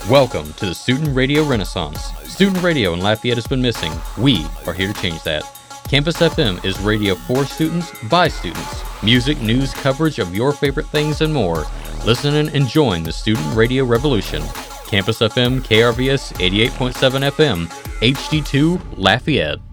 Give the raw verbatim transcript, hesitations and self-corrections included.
Welcome to the Student Radio Renaissance. Student radio in Lafayette has been missing. We are here to change that. Campus F M is radio for students, by students. Music, news, coverage of your favorite things, and more. Listen and enjoy the student radio revolution. Campus F M, K R V S eighty-eight point seven F M, H D two, Lafayette.